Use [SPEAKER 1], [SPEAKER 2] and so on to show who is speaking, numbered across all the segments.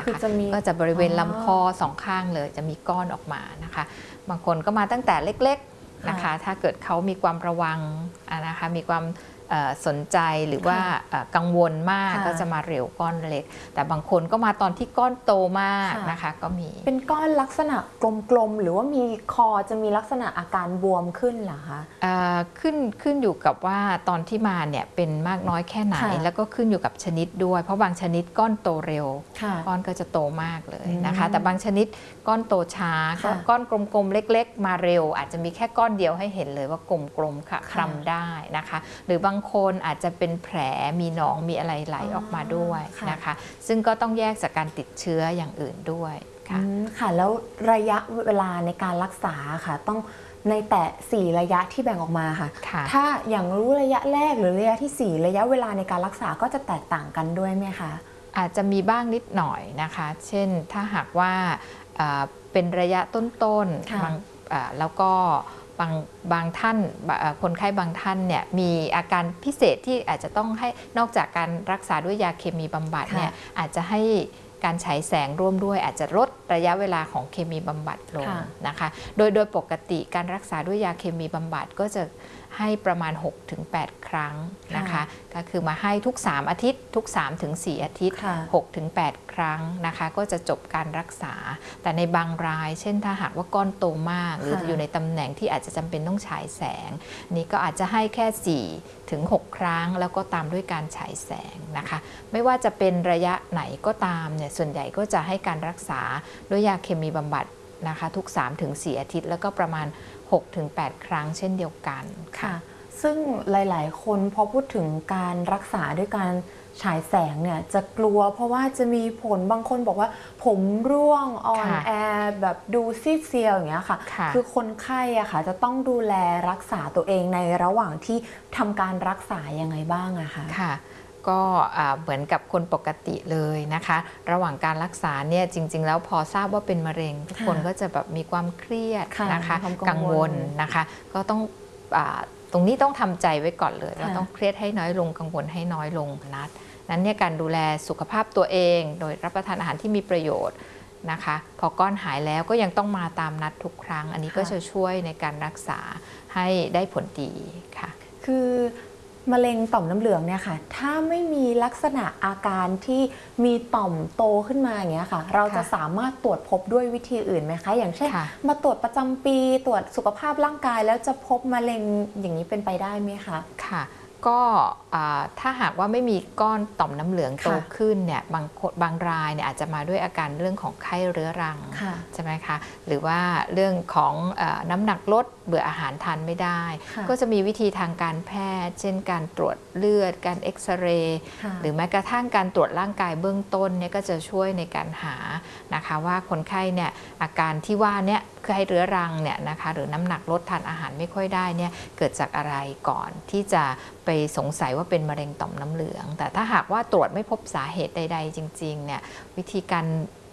[SPEAKER 1] นะคะก็จะบริเวณลำคอสองข้างเลยจะมีก้อนออกมานะคะบางคนก็มาตั้งแต่เล็กๆนะคะถ้าเกิดเขามีความระวังนะคะมีความสนใจหรือว่ากังวลมากก็จะมาเร็วก้อนเล็กแต่บางคนก็มาตอนที่ก้อนโตมากนะคะก็มี
[SPEAKER 2] เป็นก้อนลักษณะกลมๆหรือว่ามีคอจะมีลักษณะอาการบวมขึ้นเหรอคะ
[SPEAKER 1] ขึ้นอยู่กับว่าตอนที่มาเนี่ยเป็นมากน้อยแค่ไหนแล้วก็ขึ้นอยู่กับชนิดด้วยเพราะบางชนิดก้อนโตเร็วก้อนก็จะโตมากเลยนะคะแต่บางชนิดก้อนโตช้าก้อนกลมๆเล็กๆมาเร็วอาจจะมีแค่ก้อนเดียวให้เห็นเลยว่ากลมๆค่ะคลำได้นะคะหรือบางคนอาจจะเป็นแผลมีหนองมีอะไรไหลออกมาด้วยนะคะซึ่งก็ต้องแยกจากการติดเชื้ออย่างอื่นด้วย
[SPEAKER 2] ค่ะแล้วระยะเวลาในการรักษาค่ะต้องในแต่4ระยะที่แบ่งออกมาค่ะถ้าอย่างรู้ระยะแรกหรือระยะที่4ระยะเวลาในการรักษาก็จะแตกต่างกันด้วยไหมคะ
[SPEAKER 1] อาจจะมีบ้างนิดหน่อยนะคะเช่นถ้าหากว่าเป็นระยะต้นๆแล้วก็บางท่านคนไข้บางท่านเนี่ยมีอาการพิเศษที่อาจจะต้องให้นอกจากการรักษาด้วยยาเคมีบำบัดเนี่ยอาจจะให้การฉายแสงร่วมด้วยอาจจะลดระยะเวลาของเคมีบำบัดลงนะคะโดยปกติการรักษาด้วยยาเคมีบำบัดก็จะให้ประมาณ 6-8 ครั้งนะคะก็คือมาให้ทุก3อาทิตย์ทุก 3-4 อาทิตย์ 6-8 ครั้งนะคะก็จะจบการรักษาแต่ในบางรายเช่นถ้าหากว่าก้อนโตมากหรืออยู่ในตำแหน่งที่อาจจะจำเป็นต้องฉายแสงนี่ก็อาจจะให้แค่4-6 ครั้งแล้วก็ตามด้วยการฉายแสงนะคะไม่ว่าจะเป็นระยะไหนก็ตามเนี่ยส่วนใหญ่ก็จะให้การรักษาด้วยยาเคมีบำบัดนะคะทุก 3-4 อาทิตย์แล้วก็ประมาณ6-8 ครั้งเช่นเดียวกัน
[SPEAKER 2] ค่ะซึ่งหลายๆคนพอพูดถึงการรักษาด้วยการฉายแสงเนี่ยจะกลัวเพราะว่าจะมีผลบางคนบอกว่าผมร่วงอ่อนแอแบบดูซีดเซียวอย่างเงี้ยค่ะคือคนไข้อะค่ะจะต้องดูแลรักษาตัวเองในระหว่างที่ทำการรักษายังไงบ้างอะคะ
[SPEAKER 1] ค่ะก็เหมือนกับคนปกติเลยนะคะระหว่างการรักษาเนี่ยจริงๆแล้วพอทราบว่าเป็นมะเร็งทุกคนก็จะแบบมีความเครียดนะคะกังวลนะคะก็ต้องตรงนี้ต้องทำใจไว้ก่อนเลยเราต้องเครียดให้น้อยลงกังวลให้น้อยลงนั้นเนี่ยการดูแลสุขภาพตัวเองโดยรับประทานอาหารที่มีประโยชน์นะคะพอก้อนหายแล้วก็ยังต้องมาตามนัดทุกครั้งอันนี้ก็จะช่วยในการรักษาให้ได้ผลดีค่ะ
[SPEAKER 2] คือมะเร็งต่อมน้ำเหลืองเนี่ยค่ะถ้าไม่มีลักษณะอาการที่มีต่อมโตขึ้นมาอย่างเงี้ยค่ะเราจะสามารถตรวจพบด้วยวิธีอื่นไหมคะอย่างเช่นมาตรวจประจำปีตรวจสุขภาพร่างกายแล้วจะพบมะเร็งอย่างนี้เป็นไปได้ไหมคะ
[SPEAKER 1] ค่ะก็ถ้าหากว่าไม่มีก้อนต่อมน้ำเหลืองโตขึ้นเนี่ยบางรายเนี่ยอาจจะมาด้วยอาการเรื่องของไข้เรื้อรังใช่ไหมคะหรือว่าเรื่องของน้ำหนักลดเบื่ออาหารทานไม่ได้ก็จะมีวิธีทางการแพทย์เช่นการตรวจเลือดการเอ็กซเรย์หรือแม้กระทั่งการตรวจร่างกายเบื้องต้นเนี่ยก็จะช่วยในการหานะคะว่าคนไข้เนี่ยอาการที่ว่าเนี่ยไข้เรื้อรังเนี่ยนะคะหรือน้ำหนักลดทานอาหารไม่ค่อยได้เนี่ยเกิดจากอะไรก่อนที่จะไปสงสัยว่าเป็นมะเร็งต่อมน้ำเหลืองแต่ถ้าหากว่าตรวจไม่พบสาเหตุใดๆจริงๆเนี่ยวิธีการ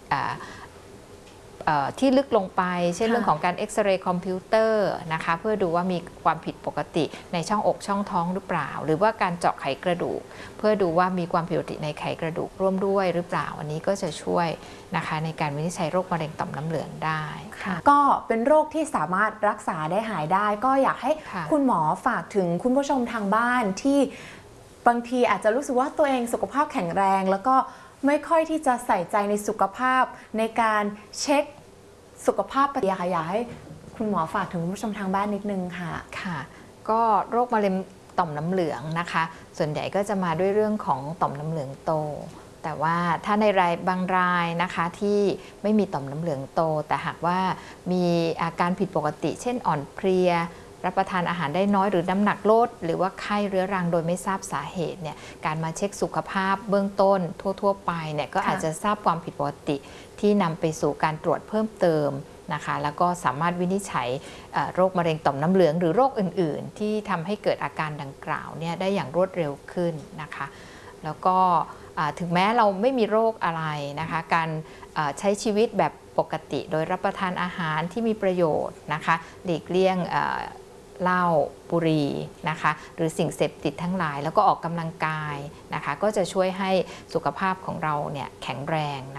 [SPEAKER 1] ที่ลึกลงไปเช่นเรื่องของการเอ็กซเรย์คอมพิวเตอร์นะคะเพื่อดูว่ามีความผิดปกติในช่องอกช่องท้องหรือเปล่าหรือว่าการเจาะไขกระดูกเพื่อดูว่ามีความผิดปกติในไขกระดูกร่วมด้วยหรือเปล่าอันนี้ก็จะช่วยนะคะในการวินิจฉัยโรคมะเร็งต่อมน้ำเหลืองได้
[SPEAKER 2] ก็เป็นโรคที่สามารถรักษาได้หายได้ก็อยากให้คุณหมอฝากถึงคุณผู้ชมทางบ้านที่บางทีอาจจะรู้สึกว่าตัวเองสุขภาพแข็งแรงแล้วก็ไม่ค่อยที่จะใส่ใจในสุขภาพในการเช็คสุขภาพปฏิกิริยาอยากให้คุณหมอฝากถึงคุณผู้ชมทางบ้านนิดนึงค่ะ
[SPEAKER 1] ค่ะก็โรคมะเร็งต่อมน้ำเหลืองนะคะส่วนใหญ่ก็จะมาด้วยเรื่องของต่อมน้ำเหลืองโตแต่ว่าถ้าในบางรายนะคะที่ไม่มีต่อมน้ำเหลืองโตแต่หากว่ามีอาการผิดปกติเช่นอ่อนเพลียรับประทานอาหารได้น้อยหรือน้ำหนักลดหรือว่าไข้เรื้อรังโดยไม่ทราบสาเหตุเนี่ยการมาเช็คสุขภาพเบื้องต้นทั่วๆไปเนี่ยก็อาจจะทราบความผิดปกติที่นำไปสู่การตรวจเพิ่มเติมนะคะแล้วก็สามารถวินิจฉัยโรคมะเร็งต่อมน้ำเหลืองหรือโรคอื่นๆที่ทำให้เกิดอาการดังกล่าวเนี่ยได้อย่างรวดเร็วขึ้นนะคะแล้วก็ถึงแม้เราไม่มีโรคอะไรนะคะการใช้ชีวิตแบบปกติโดยรับประทานอาหารที่มีประโยชน์นะคะหลีกเลี่ยงเหล้าบุหรี่นะคะหรือสิ่งเสพติดทั้งหลายแล้วก็ออกกำลังกายนะคะก็จะช่วยให้สุขภาพของเราเนี่ยแข็งแรง